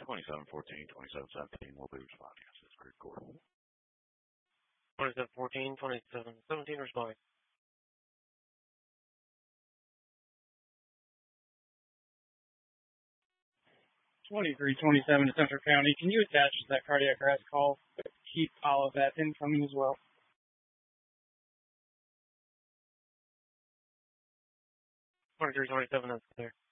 2714, 2717 will be responding. This is Greg Gordon. 2714, 2717 responding. 2327 to Central County. Can you attach that cardiac arrest call, but keep all of that incoming as well? 2327, that's clear.